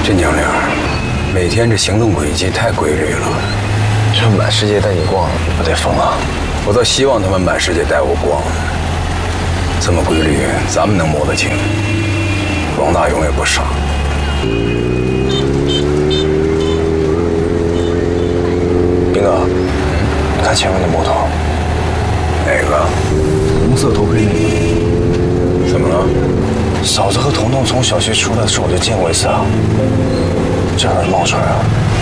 这娘俩每天这行动轨迹太规律了， 这满世界带你逛，我得疯了。 我倒希望他们满世界带我逛。这么规律，咱们能摸得清。王大勇也不傻。 兵哥，你看前面的摩托， 哪个？ 红色头盔那个。 怎么了？ 嫂子和彤彤从小区出来的时候我就见过一次啊，这哪儿冒出来啊？